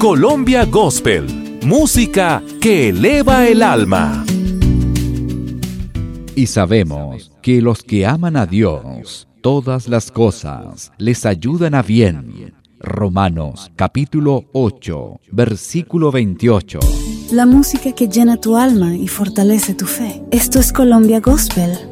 Colombia Gospel, música que eleva el alma. Y sabemos que los que aman a Dios, todas las cosas les ayudan a bien. Romanos capítulo 8, versículo 28. La música que llena tu alma y fortalece tu fe. Esto es Colombia Gospel.